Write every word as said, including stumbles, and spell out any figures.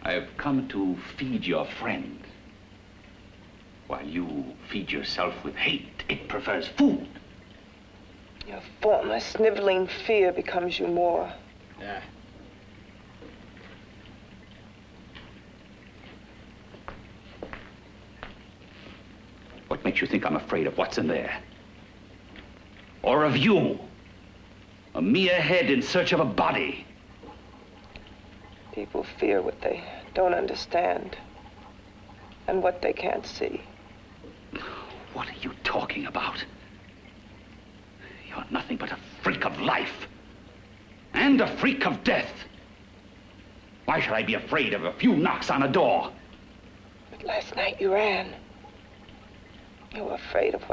I've come to feed your friend. While you feed yourself with hate, it prefers food. Your former sniveling fear becomes you more. Yeah. What makes you think I'm afraid of what's in there? Or of you? A mere head in search of a body. People fear what they don't understand and what they can't see. What are you talking about? You're nothing but a freak of life. And a freak of death. Why should I be afraid of a few knocks on a door? But last night you ran. You were afraid of what